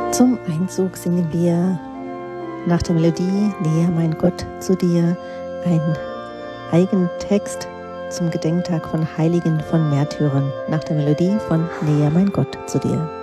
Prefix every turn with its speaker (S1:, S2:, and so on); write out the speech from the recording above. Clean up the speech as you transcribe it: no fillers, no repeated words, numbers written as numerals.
S1: Zum Einzug singen wir nach der Melodie Näher mein Gott zu dir, ein Eigentext zum Gedenktag von Heiligen, von Märtyrern, nach der Melodie von Näher mein Gott zu dir.